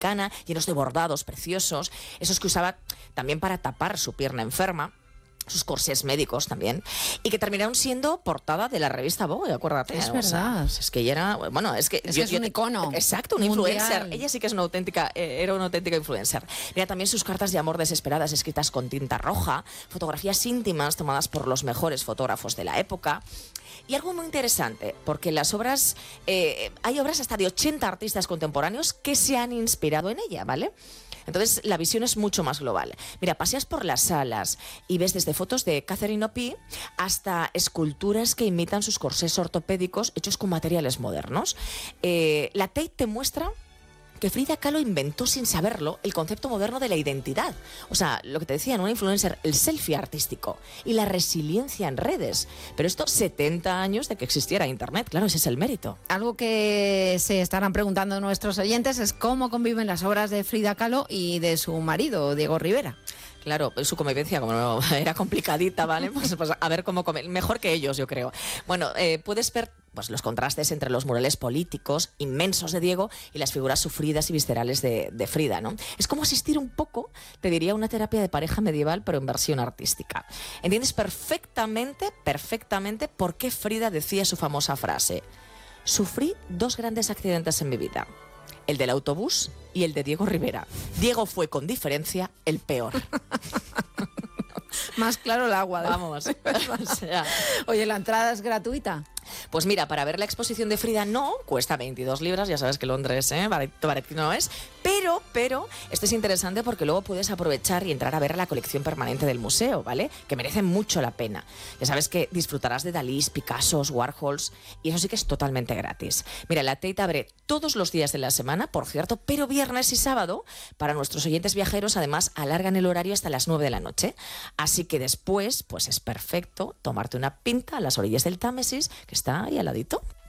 americana, llenos de bordados preciosos, esos que usaba también para tapar su pierna enferma, sus corsés médicos también, y que terminaron siendo portada de la revista Vogue, acuérdate. Es verdad. Es que ella era, bueno, es que es un icono. Exacto, una mundial. influencer. Ella sí que es una auténtica, era una auténtica influencer. Mira, también sus cartas de amor desesperadas escritas con tinta roja, fotografías íntimas tomadas por los mejores fotógrafos de la época. Y algo muy interesante, porque en las obras, hay obras hasta de 80 artistas contemporáneos que se han inspirado en ella, ¿vale? Entonces, la visión es mucho más global. Mira, paseas por las salas y ves desde fotos de Catherine Opie hasta esculturas que imitan sus corsés ortopédicos hechos con materiales modernos. La Tate te muestra que Frida Kahlo inventó sin saberlo el concepto moderno de la identidad. O sea, lo que te decía, una influencer, el selfie artístico y la resiliencia en redes. Pero esto 70 años de que existiera Internet, claro, ese es el mérito. Algo que se estarán preguntando nuestros oyentes es cómo conviven las obras de Frida Kahlo y de su marido, Diego Rivera. Claro, su convivencia, como no, era complicadita, ¿vale? Pues a ver cómo mejor que ellos, yo creo. Bueno, puedes ver pues los contrastes entre los murales políticos inmensos de Diego y las figuras sufridas y viscerales de Frida, ¿no? Es como asistir un poco, te diría, a una terapia de pareja medieval, pero en versión artística. Entiendes perfectamente por qué Frida decía su famosa frase: sufrí 2 grandes accidentes en mi vida, el del autobús y el de Diego Rivera. Diego fue, con diferencia, el peor. Más claro el agua. Vamos. O sea. Oye, ¿la entrada es gratuita? Pues mira, para ver la exposición de Frida no, cuesta 22 libras, ya sabes que Londres, baratito no es, pero esto es interesante porque luego puedes aprovechar y entrar a ver la colección permanente del museo, ¿vale? Que merece mucho la pena. Ya sabes que disfrutarás de Dalís, Picassos, Warhols, y eso sí que es totalmente gratis. Mira, la Tate abre todos los días de la semana, por cierto, pero viernes y sábado, para nuestros oyentes viajeros, además alargan el horario hasta las 9 de la noche. Así que después, pues es perfecto tomarte una pinta a las orillas del Támesis, que está ahí al ladito.